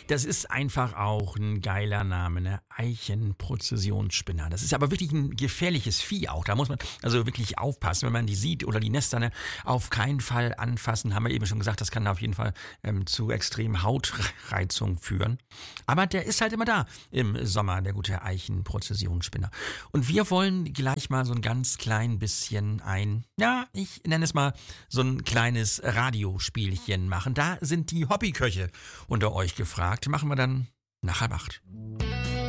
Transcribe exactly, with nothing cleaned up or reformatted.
Das ist einfach auch ein geiler Name, ne? Eichenprozessionsspinner. Das ist aber wirklich ein gefährliches Vieh auch. Da muss man also wirklich aufpassen, wenn man die sieht oder die Nester, ne? Auf keinen Fall anfassen, haben wir eben schon gesagt, das kann auf jeden Fall ähm, zu extremen Hautreizungen führen. Aber der ist halt immer da im Sommer, der gute Eichenprozessionsspinner. Und wir wollen gleich mal so ein ganz klein bisschen ein, ja, ich nenne es mal so ein kleines Radiospielchen machen. Da sind die Hobbyköche unter euch gefragt. Machen wir dann nach halb acht.